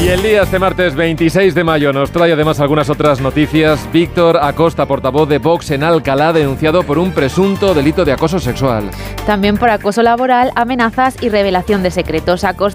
el día este martes 26 de mayo nos trae además algunas otras noticias. Víctor Acosta, portavoz de Vox en Alcalá, denunciado por un presunto delito de acoso sexual. También por acoso laboral, amenazas y revelación de secretos. Acosta